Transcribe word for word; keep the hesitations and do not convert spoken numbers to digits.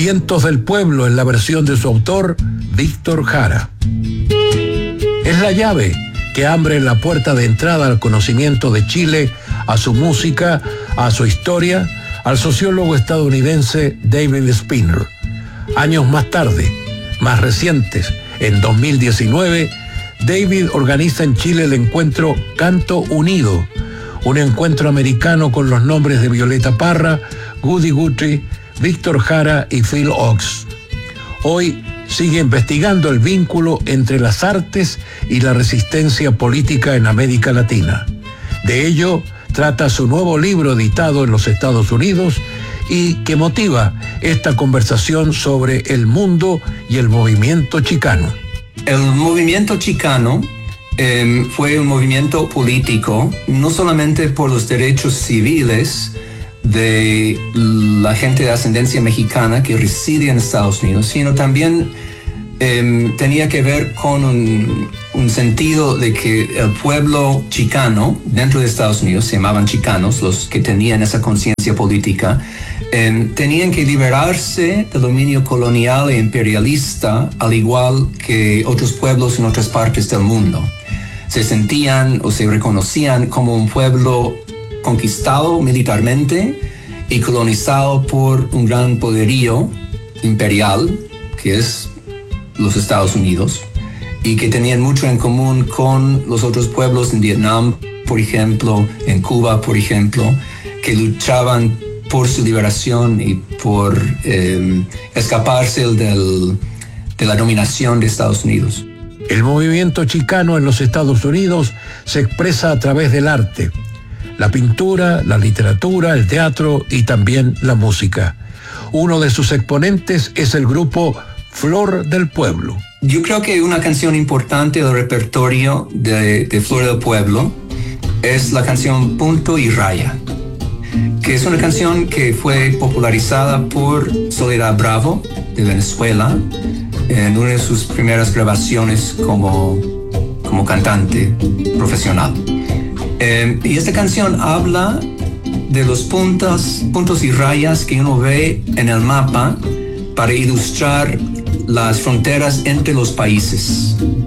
Vientos del Pueblo en la versión de su autor, Víctor Jara. Es la llave que abre la puerta de entrada al conocimiento de Chile, a su música, a su historia, al sociólogo estadounidense David Spinner. Años más tarde, más recientes, en dos mil diecinueve, David organiza en Chile el encuentro Canto Unido, un encuentro americano con los nombres de Violeta Parra, Woody Guthrie, Víctor Jara y Phil Ochs. Hoy sigue investigando el vínculo entre las artes y la resistencia política en América Latina. De ello trata su nuevo libro editado en los Estados Unidos y que motiva esta conversación sobre el mundo y el movimiento chicano. El movimiento chicano eh, fue un movimiento político, no solamente por los derechos civiles de la gente de ascendencia mexicana que reside en Estados Unidos, sino también eh, tenía que ver con un, un sentido de que el pueblo chicano dentro de Estados Unidos, se llamaban chicanos, los que tenían esa conciencia política, eh, tenían que liberarse del dominio colonial e imperialista, al igual que otros pueblos en otras partes del mundo. Se sentían o se reconocían como un pueblo conquistado militarmente y colonizado por un gran poderío imperial, que es los Estados Unidos, y que tenían mucho en común con los otros pueblos en Vietnam, por ejemplo, en Cuba, por ejemplo, que luchaban por su liberación y por eh, escaparse del, de la dominación de Estados Unidos. El movimiento chicano en los Estados Unidos se expresa a través del arte, la pintura, la literatura, el teatro y también la música. Uno de sus exponentes es el grupo Flor del Pueblo. Yo creo que una canción importante del repertorio de, de Flor del Pueblo es la canción Punto y Raya, que es una canción que fue popularizada por Soledad Bravo de Venezuela en una de sus primeras grabaciones como, como cantante profesional. Eh, y esta canción habla de los puntos, puntos y rayas que uno ve en el mapa para ilustrar las fronteras entre los países.